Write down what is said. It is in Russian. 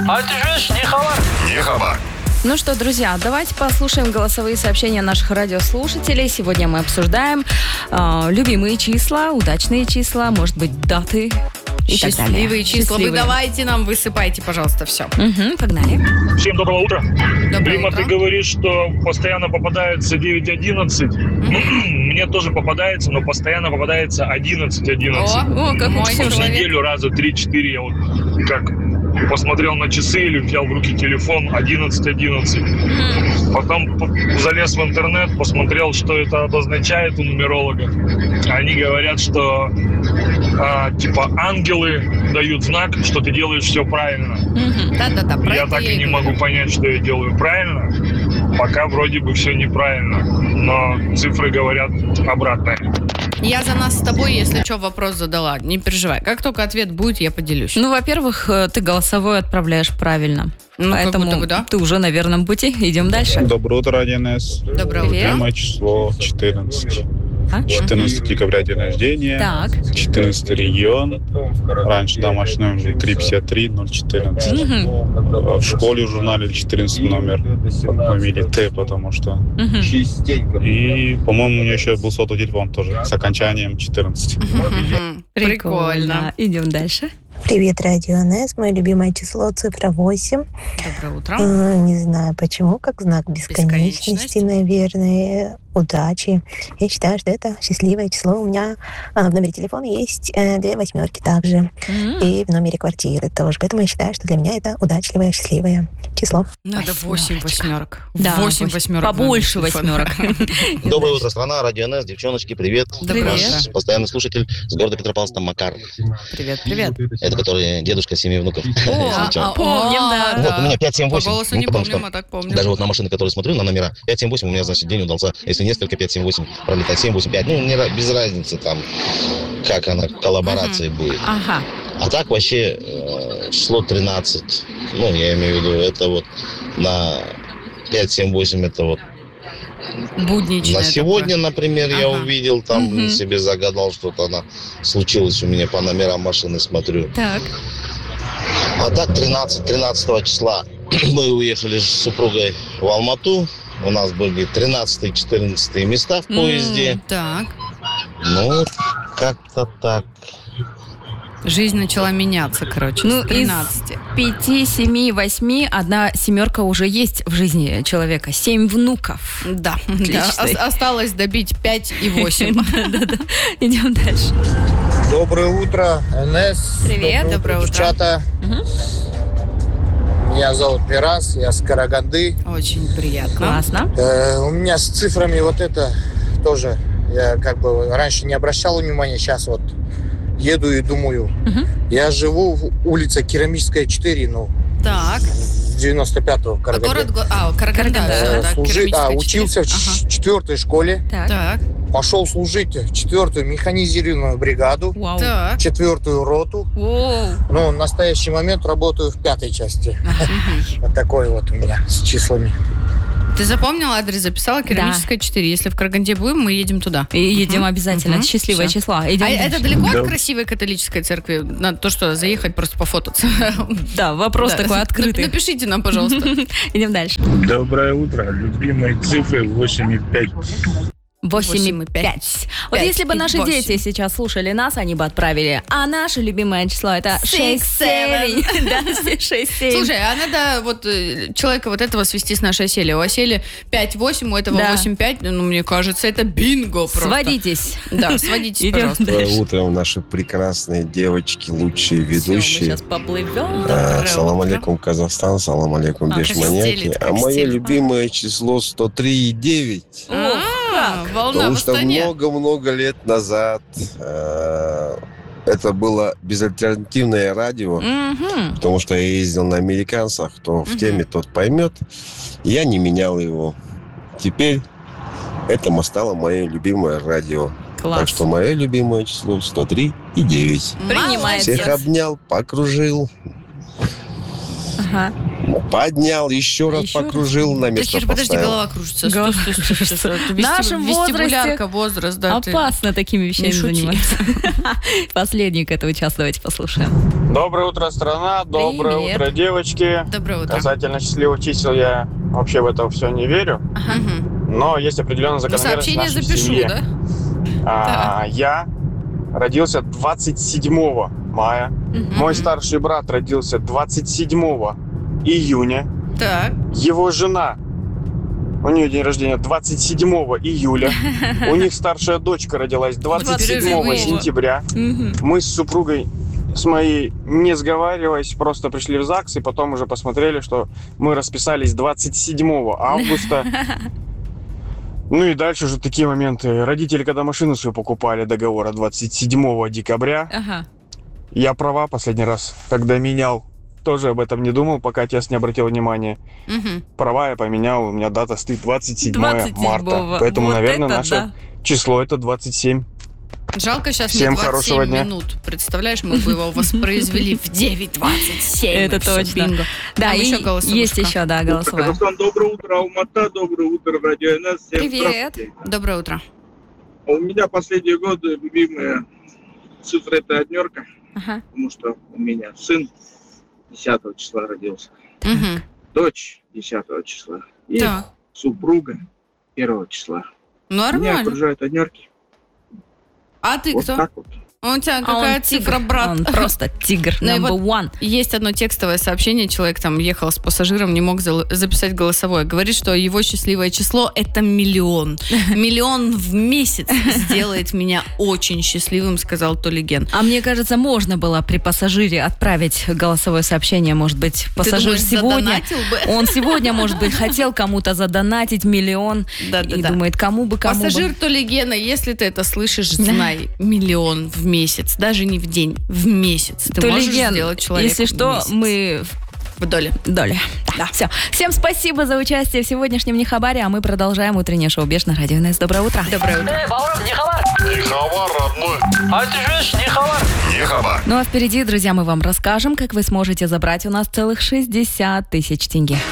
Не хабар. Ну что, друзья, давайте послушаем голосовые сообщения наших радиослушателей. Сегодня мы обсуждаем любимые числа, удачные числа, может быть, даты и так далее. Счастливые числа. Вы давайте нам высыпайте, пожалуйста, все. Погнали. Всем доброго утра. Доброе Дима, утро. ты говоришь, что постоянно попадается 9-11. Мне тоже попадается, но постоянно попадается 11-11. О, как мой у Ксюши. В человек. неделю раза 3-4 я вот как посмотрел на часы или взял в руки телефон 11-11. Потом залез в интернет, посмотрел, что это обозначает у нумеролога. Они говорят, что типа ангелы дают знак, что ты делаешь все правильно. Да-да-да, про Я это так и не говорю. могу понять, что я делаю правильно. Пока вроде бы все неправильно, но цифры говорят обратное. Я за нас с тобой, если что, вопрос задала. Не переживай. Как только ответ будет, я поделюсь. Ну, во-первых, ты голосовой отправляешь правильно. Ну, как Поэтому будто бы, да. ты уже на верном пути. Идем дальше. Доброе утро, 1С. Доброе Привет. утро. Любимое число 14. А? 14 декабря день рождения. Так. 14 регион. Раньше домашний номер 353-014. В школе в журнале 14 номер. Фамилия Т, потому что. И, по-моему, у меня еще был сотовый телефон тоже с окончанием 14. Прикольно. Идем дальше. Привет, Радио НС. Мое любимое число цифра 8. Доброе утро. Не знаю почему, как знак бесконечности, наверное, удачи. Я считаю, что это счастливое число. У меня в номере телефона есть 2 восьмерки также. И в номере квартиры тоже. Поэтому я считаю, что для меня это удачливое, счастливое число. Надо 8 восьмерок. Да, 8 восьмерок. Побольше надо в телефон. восьмерок. Доброе утро, страна. Радио НС. Девчоночки, привет. Доброе Ваш утро. постоянный слушатель с города Петропавловска Макар. Привет, привет. Это который дедушка 7 внуков. Замечательно. помним, да. Вот у меня 5-7-8. По голосу не потому помним, что а так помним. даже вот на машины, которые смотрю, на номера 5-7-8, у меня, значит, день удался. Если несколько 5-7-8 пролетать, 7-8-5. Ну, без разницы там, как она в коллаборации будет. Ага. А так вообще число 13. Ну, я имею в виду, это вот на 5-7-8, это вот Будничное на сегодня, такое. например, я Ага. увидел, там Мгм. себе загадал, что-то она случилось у меня по номерам машины, смотрю. Так. А так 13 числа мы уехали с супругой в Алмату. У нас были 13-14 места в поезде. Так. Ну, как-то так. Жизнь начала меняться, короче, Ну, с 13. 5, 7, 8, одна семерка уже есть в жизни человека. 7 внуков. Да, да. Отличный. Осталось добить 5 и 8. Да-да-да. Идем дальше. Доброе утро, НС. Привет. Доброе утро. Девчата. Меня зовут Мирас, я с Караганды. Очень приятно. Классно. У меня с цифрами вот это тоже. Я как бы раньше не обращал внимания, сейчас вот еду и думаю. Я живу в улице Керамическая, 4, ну, Так. с 95-го в А Караганде. город... Караганда. Караганда. Да, Керамическая Учился в 4. 4-й школе. Так. Так, Пошел служить в 4-ю механизированную бригаду, Вау. так. 4-ю роту. Воу. Ну, в настоящий момент работаю в 5-й части. Вот такой вот у меня с числами. Ты запомнила адрес, записала? Керамическая 4. Если в Караганде будем, мы едем туда. И едем обязательно. Мгм. Счастливое Всё. число. Идем А это дальше. далеко от красивой католической церкви? Надо то, что заехать, просто пофотаться. Да, вопрос Да. такой открытый. Напишите нам, пожалуйста. Идем дальше. Доброе утро. Любимые цифры 8,5. 8,5. Вот Пять если бы и наши 8. дети сейчас слушали нас, они бы отправили. А наше любимое число это 6-7. Да, 6-7. Слушай, а надо вот человека вот этого свести с нашей Осели. У Осели 5-8, у этого Да. 8-5. Ну, мне кажется, это бинго просто. Сводитесь. Да, сводитесь, Идем пожалуйста. дальше. Доброе утро, наши прекрасные девочки, лучшие Всё, мы ведущие. сейчас поплывем. Салам утро. алейкум, Казахстан, салам алейкум, Как бешманьяки. стелит, как А мое стелит. любимое число 103,9. Волна Потому в что Астане. много-много лет назад это было безальтернативное радио, Мгм. потому что я ездил на американцах, кто в теме, тот поймет. Я не менял его. Теперь это стало мое любимое радио. Класс. Так что мое любимое число 103,9. Принимается. Всех обнял, покружил. Ага. Поднял, еще раз покружил, на место Тахир, подожди, поставил. голова кружится. Голова Стой. В нашем Вестибулярка, возрасте возраст, да. ты- опасно такими вещами Не шути. заниматься. Последний к этого часу давайте послушаем. Доброе утро, страна. Доброе Привет. утро, девочки. Доброе утро. Касательно счастливых чисел, я вообще в это все не верю. Мгм. Но есть определенная Ну, закономерность в сообщение нашей запишу, семье. да? Я родился 27 мая. Мгм. Мой старший брат родился 27 июня. Так. Его жена, у нее день рождения 27 июля. У них старшая дочка родилась 27 сентября. Мгм. Мы с супругой, с моей, не сговариваясь, просто пришли в ЗАГС и потом уже посмотрели, что мы расписались 27 августа. Ну и дальше уже такие моменты. Родители, когда машину свою покупали, договора 27 декабря. Ага. Я права последний раз, когда менял, тоже об этом не думал, пока отец не обратил внимания. Мгм. Права я поменял, у меня дата стоит 27 27-го. марта. Поэтому, Вот наверное, это наше да. число это 27. Жалко, сейчас Всем не 27 хорошего дня. минут. Представляешь, мы бы его воспроизвели в 9:27. Это И всё, точно. бинго. Да, Там и еще голосовушка. есть еще, да, голосовая. Казахстан, доброе утро, Алмата, доброе утро, радио НС. Всем Привет. здравствуйте. Доброе утро. У меня последние годы любимая цифра это однерка, Ага. потому что у меня сын 10 числа родился, Мгм. дочь 10 числа и Так. супруга 1 числа. Меня Нормально. окружают однерки. А ты Вот кто? так вот. У тебя А какая он цифра, тигр. брат? Он просто тигр, Ну и number вот one. Есть одно текстовое сообщение, человек там ехал с пассажиром, не мог записать голосовое. Говорит, что его счастливое число – это 1 миллион. 1 миллион в месяц сделает меня очень счастливым, сказал Толиген. А мне кажется, можно было при пассажире отправить голосовое сообщение. Может быть, пассажир думаешь, сегодня... задонатил бы? Он сегодня, может быть, хотел кому-то задонатить 1 миллион. И думает, кому бы. Пассажир Толигена, если ты это слышишь, знай, 1 миллион в месяц. Даже не в день, в месяц. Ты можешь Толиген, сделать человеку если что, месяц. мы в доле. Доле. Да. Все. Всем спасибо за участие в сегодняшнем «Нехабаре», а мы продолжаем утреннее шоу «Беш» на Радио НС. Доброе утро. Доброе утро. Нехабар, родной. А ты же Нехабар. Нехабар. Ну а впереди, друзья, мы вам расскажем, как вы сможете забрать у нас целых 60 тысяч тенге.